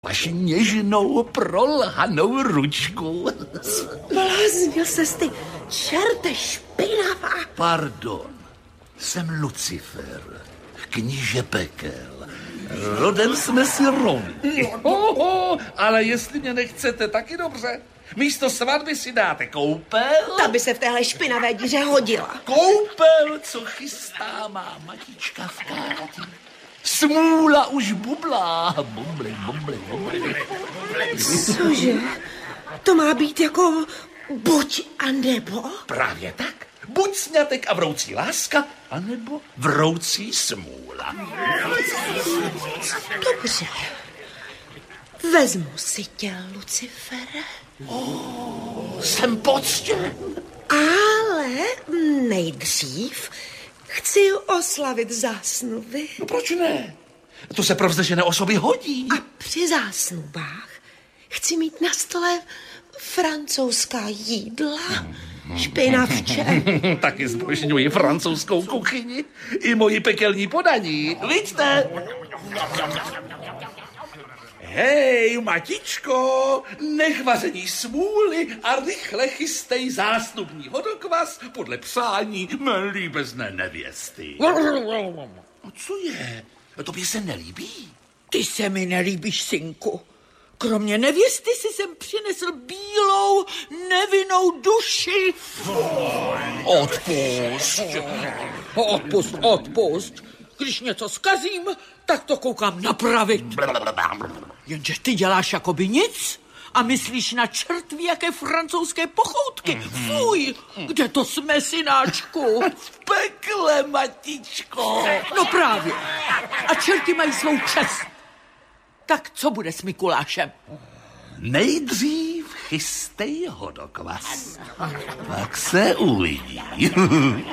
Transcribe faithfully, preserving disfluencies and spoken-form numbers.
Až něžnou prolhanou ručku. Zbláznil ses ty, čerte špinavá. Pardon, jsem Lucifer, kníže pekel. Rodem jsme si rovni. Oho, ale jestli mě nechcete, taky dobře. Místo svatby si dáte koupel. Ta by se v téhle špinavé díře hodila. Koupel, co chystá má matička v kárti. Smůla už bublá. Bumbli, bumbli, bumbli. Cože? To má být jako buď a nebo? Právě tak. Buď sňatek a vroucí láska, anebo vroucí smůla. Dobře. Vezmu si tě, Lucifere. Oh, jsem poctěn. Ale nejdřív chci oslavit zásnuby. No proč ne? To se pro vznešené osoby hodí. A při zásnubách chci mít na stole francouzská jídla, špinavče. Taky zbožňuji francouzskou kuchyni i moji pekelní podaní. Vidíte? Hej, matičko, nech vaření smůly a rychle chystej zásnubní vodokvas podle přání mé líbezné nevěsty. No co je? Tobě se nelíbí? Ty se mi nelíbíš, synku. Kromě nevěsty si sem přinesl bílou, nevinnou duši. Odpusť. Odpust, odpust. Když něco zkazím, tak to koukám napravit. Jenže ty děláš jakoby nic a myslíš na čert ví jaké francouzské pochoutky. Fuj, kde to jsme, synáčku? V pekle, matičko. No právě. A čerti mají svou čest. Tak co bude s Mikulášem? Nejdřív chystej hodokvas. Pak se uvidí.